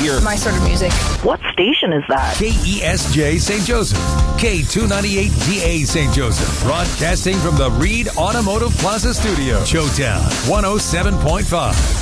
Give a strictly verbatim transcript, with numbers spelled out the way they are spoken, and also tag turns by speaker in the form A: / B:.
A: hear
B: my sort of music.
C: What station is that?
D: K E S J Saint Joseph. K two ninety-eight D A Saint Joseph. Broadcasting from the Reed Automotive Plaza Studio. Showtown one oh seven point five.